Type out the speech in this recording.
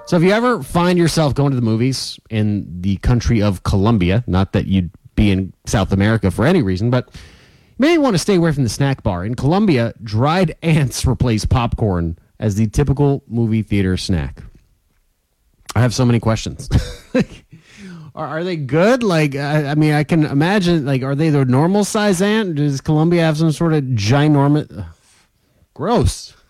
So if you ever find yourself going to the movies in the country of Colombia, not that you'd be in South America for any reason, but you may want to stay away from the snack bar. In Colombia, dried ants replace popcorn as the typical movie theater snack. I have so many questions. Are they good? Like, I mean, I can imagine, like, are they the normal size ant? Does Colombia have some sort of ginormous... Gross.